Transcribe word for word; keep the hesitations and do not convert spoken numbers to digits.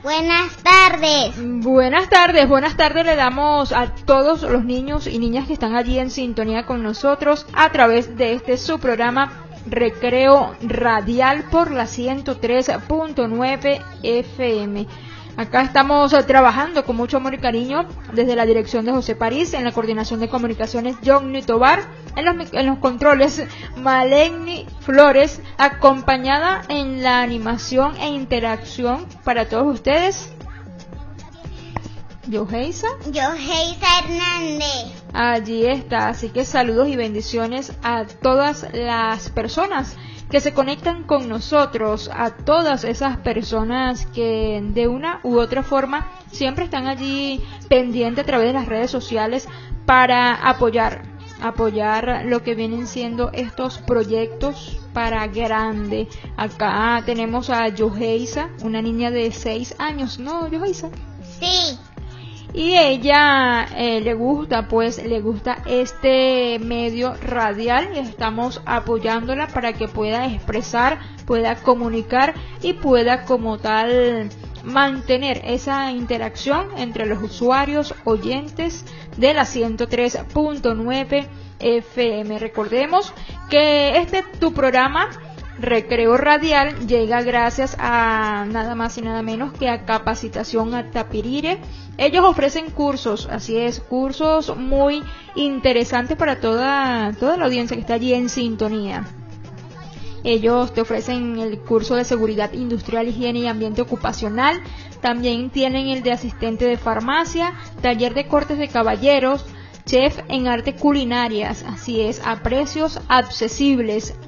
Buenas tardes. Buenas tardes, buenas tardes le damos a todos los niños y niñas que están allí en sintonía con nosotros a través de este su programa Recreo Radial por la ciento tres punto nueve F M. Acá estamos trabajando con mucho amor y cariño desde la dirección de José París, en la coordinación de comunicaciones Johnny Tobar, en los, en los controles Maleni Flores, acompañada en la animación e interacción para todos ustedes, Yoheisa. Yoheisa Hernández. Allí está, así que saludos y bendiciones a todas las personas que se conectan con nosotros, a todas esas personas que de una u otra forma siempre están allí pendientes a través de las redes sociales para apoyar, apoyar lo que vienen siendo estos proyectos para grande. Acá tenemos a Yoheisa, una niña de seis años, ¿no, Yoheisa? Sí. Y ella eh, le gusta, pues le gusta este medio radial y estamos apoyándola para que pueda expresar, pueda comunicar y pueda como tal mantener esa interacción entre los usuarios, oyentes de la ciento tres punto nueve F M. Recordemos que este tu programa Recreo Radial llega gracias a nada más y nada menos que a Capacitación a Tapirire. Ellos ofrecen cursos, así es, cursos muy interesantes para toda, toda la audiencia que está allí en sintonía. Ellos te ofrecen el curso de Seguridad Industrial, Higiene y Ambiente Ocupacional. También tienen el de Asistente de Farmacia, Taller de Cortes de Caballeros, Chef en Artes Culinarias, así es, a precios accesibles.